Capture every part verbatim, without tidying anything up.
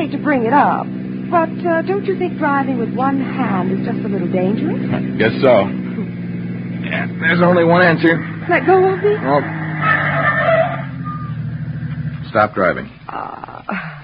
hate to bring it up, but uh, don't you think driving with one hand is just a little dangerous? Guess so. Yeah, there's only one answer. Let go of me? Oh. Stop driving. Uh...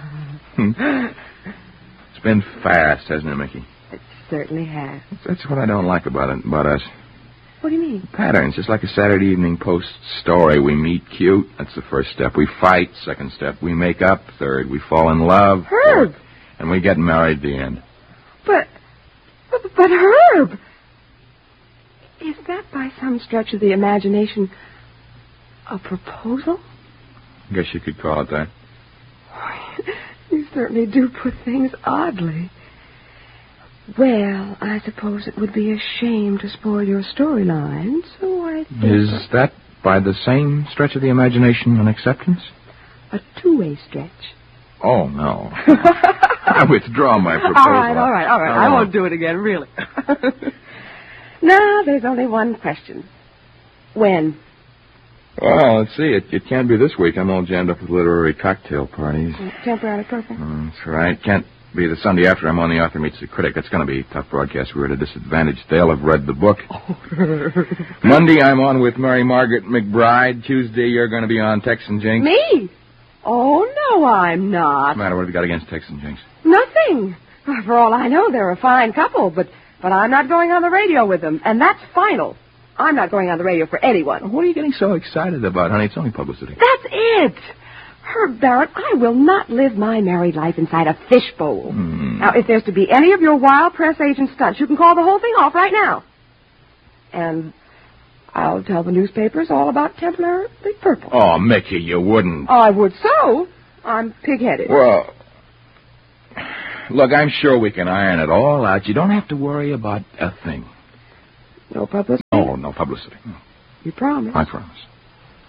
It's been fast, hasn't it, Mickey? It certainly has. That's what I don't like about it, about us. What do you mean? Patterns, just like a Saturday Evening Post story. We meet cute. That's the first step. We fight. Second step. We make up. Third, we fall in love. Herb! Fourth, and we get married at the end. But, but, but Herb! Is that by some stretch of the imagination a proposal? I guess you could call it that. You certainly do put things oddly. Well, I suppose it would be a shame to spoil your storyline, so I think... Is that, by the same stretch of the imagination, an acceptance? A two-way stretch. Oh, no. I withdraw my proposal. All right, all right, all right. I won't do it again, really. Now, there's only one question. When? Well, let's see. It, it can't be this week. I'm all jammed up with literary cocktail parties. Temporarily perfect. Mm, that's right. Can't be the Sunday after I'm on The Author Meets the Critic. That's going to be a tough broadcast. We're at a disadvantage. They'll have read the book. Monday, I'm on with Mary Margaret McBride. Tuesday, you're going to be on Tex and Jinx. Me? Oh, no, I'm not. What's the matter? What have you got against Tex and Jinx? Nothing. For all I know, they're a fine couple, but, but I'm not going on the radio with them, and that's final. I'm not going on the radio for anyone. What are you getting so excited about, honey? It's only publicity. That's it. Herb Barrett, I will not live my married life inside a fishbowl. Mm. Now, if there's to be any of your wild press agent stunts, you can call the whole thing off right now. And I'll tell the newspapers all about Templar the Purple. Oh, Mickey, you wouldn't. I would so. I'm pig-headed. Well, look, I'm sure we can iron it all out. You don't have to worry about a thing. No publicity? Oh, no publicity. You promise? I promise.